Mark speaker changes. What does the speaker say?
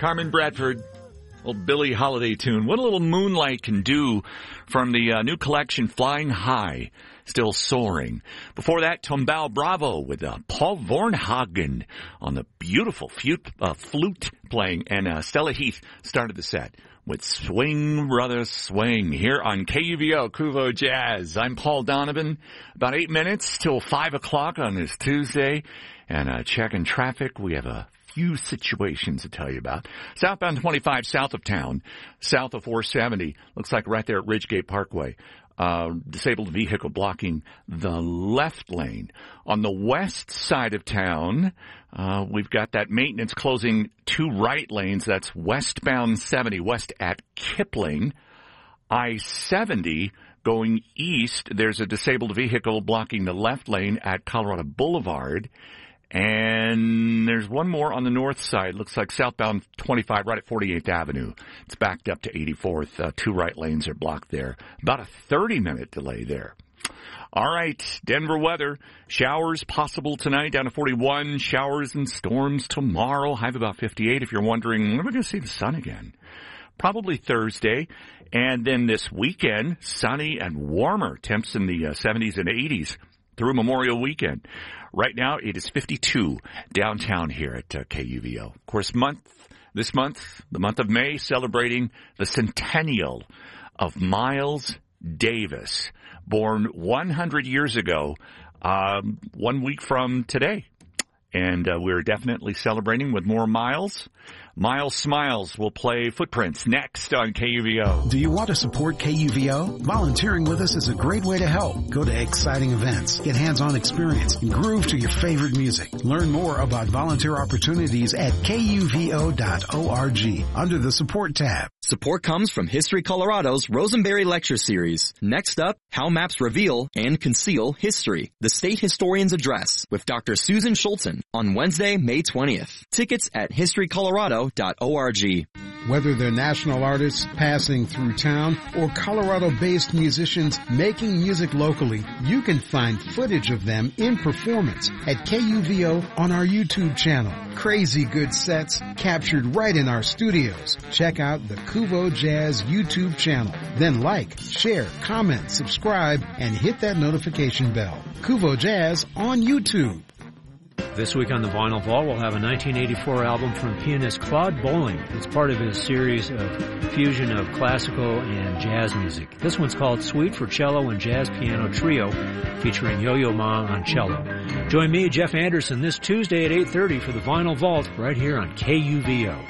Speaker 1: Carmen Bradford, old Billie Holiday tune. What a little moonlight can do from the new collection, Flying High, Still Soaring. Before that, Tombao Bravo with Paul Vornhagen on the beautiful flute playing. And Stella Heath started the set with Swing, Brother, Swing here on KUVO, Kuvo Jazz. I'm Paul Donovan. About 8 minutes till 5 o'clock on this Tuesday. And checking traffic, we have a few situations to tell you about. Southbound 25 south of town, south of 470. Looks like right there at Ridgegate Parkway. Disabled vehicle blocking the left lane. On the west side of town, we've got that maintenance closing 2 right lanes. That's westbound 70 west at Kipling. I-70 going east, there's a disabled vehicle blocking the left lane at Colorado Boulevard. And there's one more on the north side. Looks like southbound 25 right at 48th Avenue. It's backed up to 84th. 2 right lanes are blocked there. About a 30-minute delay there. All right, Denver weather. Showers possible tonight down to 41. Showers and storms tomorrow. High of about 58. If you're wondering, when are we going to see the sun again? Probably Thursday. And then this weekend, sunny and warmer. Temps in the 70s and 80s through Memorial Weekend. Right now, it is 52 downtown here at KUVO. Of course, this month, the month of May, celebrating the centennial of Miles Davis, born 100 years ago, 1 week from today. And we're definitely celebrating with more Miles. Miles Smiles will play Footprints next on KUVO.
Speaker 2: Do you want to support KUVO? Volunteering with us is a great way to help. Go to exciting events, get hands-on experience, and groove to your favorite music. Learn more about volunteer opportunities at KUVO.org under the Support tab.
Speaker 3: Support comes from History Colorado's Rosenberry Lecture Series. Next up, How Maps Reveal and Conceal History, the State Historian's Address, with Dr. Susan Schulten on Wednesday, May 20th. Tickets at historycolorado.org.
Speaker 2: Whether they're national artists passing through town or Colorado-based musicians making music locally, you can find footage of them in performance at KUVO on our YouTube channel. Crazy good sets captured right in our studios. Check out the Kuvo Jazz YouTube channel. Then like, share, comment, subscribe, and hit that notification bell. Kuvo Jazz on YouTube.
Speaker 4: This week on the Vinyl Vault, we'll have a 1984 album from pianist Claude Bolling. It's part of his series of fusion of classical and jazz music. This one's called Suite for Cello and Jazz Piano Trio, featuring Yo-Yo Ma on cello. Join me, Jeff Anderson, this Tuesday at 8:30 for the Vinyl Vault right here on KUVO.